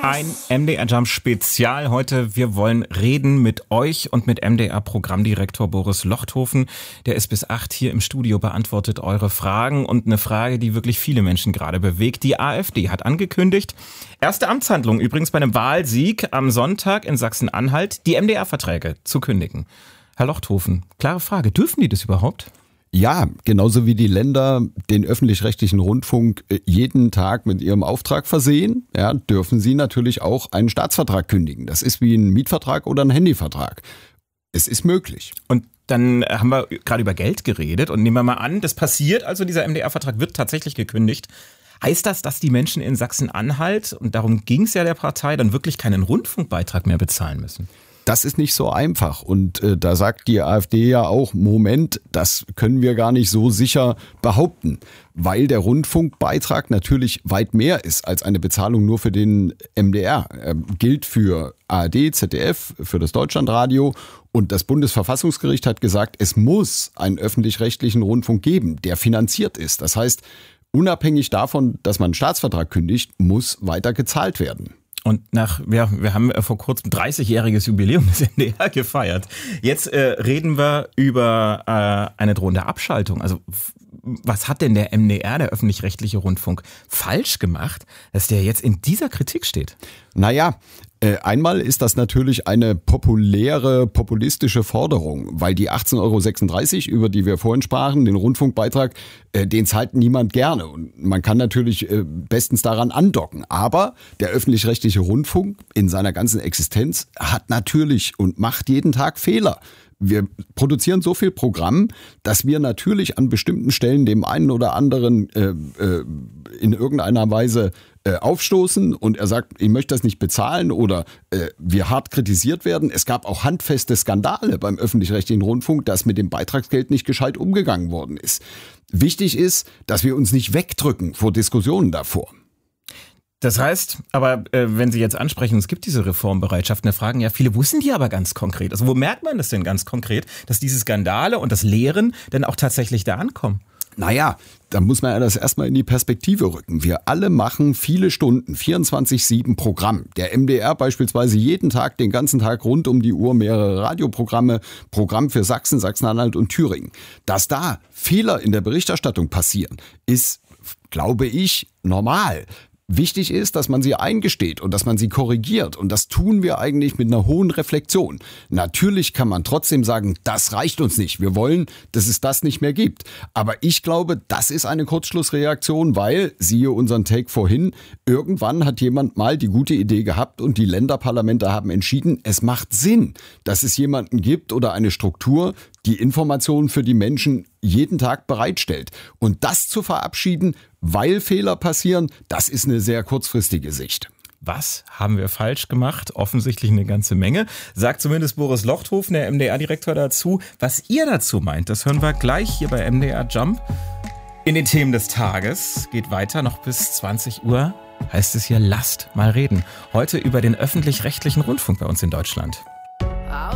Ein MDR Jump Spezial heute. Wir wollen reden mit euch und mit MDR Programmdirektor Boris Lochthofen. Der ist bis 8 hier im Studio, beantwortet eure Fragen. Und eine Frage, die wirklich viele Menschen gerade bewegt. Die AfD hat angekündigt, erste Amtshandlung übrigens bei einem Wahlsieg am Sonntag in Sachsen-Anhalt, die MDR-Verträge zu kündigen. Herr Lochthofen, klare Frage, dürfen die das überhaupt? Ja, genauso wie die Länder den öffentlich-rechtlichen Rundfunk jeden Tag mit ihrem Auftrag versehen, ja, dürfen sie natürlich auch einen Staatsvertrag kündigen. Das ist wie ein Mietvertrag oder ein Handyvertrag. Es ist möglich. Und dann haben wir gerade über Geld geredet und nehmen wir mal an, das passiert, also dieser MDR-Vertrag wird tatsächlich gekündigt. Heißt das, dass die Menschen in Sachsen-Anhalt, und darum ging es ja der Partei, dann wirklich keinen Rundfunkbeitrag mehr bezahlen müssen? Das ist nicht so einfach und da sagt die AfD ja auch, Moment, das können wir gar nicht so sicher behaupten, weil der Rundfunkbeitrag natürlich weit mehr ist als eine Bezahlung nur für den MDR. Er gilt für ARD, ZDF, für das Deutschlandradio und das Bundesverfassungsgericht hat gesagt, es muss einen öffentlich-rechtlichen Rundfunk geben, der finanziert ist. Das heißt, unabhängig davon, dass man einen Staatsvertrag kündigt, muss weiter gezahlt werden. Und wir haben vor kurzem 30-jähriges Jubiläum des NDR gefeiert. Jetzt reden wir über eine drohende Abschaltung. Also was hat denn der MDR, der öffentlich-rechtliche Rundfunk, falsch gemacht, dass der jetzt in dieser Kritik steht? Naja, einmal ist das natürlich eine populistische Forderung, weil die 18,36 €, über die wir vorhin sprachen, den Rundfunkbeitrag, den zahlt niemand gerne. Und man kann natürlich bestens daran andocken. Aber der öffentlich-rechtliche Rundfunk in seiner ganzen Existenz hat natürlich und macht jeden Tag Fehler. Wir produzieren so viel Programm, dass wir natürlich an bestimmten Stellen dem einen oder anderen in irgendeiner Weise aufstoßen und er sagt, ich möchte das nicht bezahlen oder wir hart kritisiert werden. Es gab auch handfeste Skandale beim öffentlich-rechtlichen Rundfunk, dass mit dem Beitragsgeld nicht gescheit umgegangen worden ist. Wichtig ist, dass wir uns nicht wegdrücken vor Diskussionen davor. Das heißt, aber wenn Sie jetzt ansprechen, es gibt diese Reformbereitschaft, da fragen ja viele, wo sind die aber ganz konkret? Also wo merkt man das denn ganz konkret, dass diese Skandale und das Lehren denn auch tatsächlich da ankommen? Naja, da muss man ja das erstmal in die Perspektive rücken. Wir alle machen viele Stunden, 24/7 Programm. Der MDR beispielsweise jeden Tag, den ganzen Tag rund um die Uhr mehrere Radioprogramme, Programm für Sachsen, Sachsen-Anhalt und Thüringen. Dass da Fehler in der Berichterstattung passieren, ist, glaube ich, normal. Wichtig ist, dass man sie eingesteht und dass man sie korrigiert. Und das tun wir eigentlich mit einer hohen Reflexion. Natürlich kann man trotzdem sagen, das reicht uns nicht. Wir wollen, dass es das nicht mehr gibt. Aber ich glaube, das ist eine Kurzschlussreaktion, weil, siehe unseren Take vorhin, irgendwann hat jemand mal die gute Idee gehabt und die Länderparlamente haben entschieden, es macht Sinn, dass es jemanden gibt oder eine Struktur, die Informationen für die Menschen jeden Tag bereitstellt. Und das zu verabschieden, weil Fehler passieren, das ist eine sehr kurzfristige Sicht. Was haben wir falsch gemacht? Offensichtlich eine ganze Menge. Sagt zumindest Boris Lochthofen, der MDR-Direktor, dazu. Was ihr dazu meint, das hören wir gleich hier bei MDR Jump. In den Themen des Tages geht weiter noch bis 20 Uhr. Heißt es hier, lasst mal reden. Heute über den öffentlich-rechtlichen Rundfunk bei uns in Deutschland.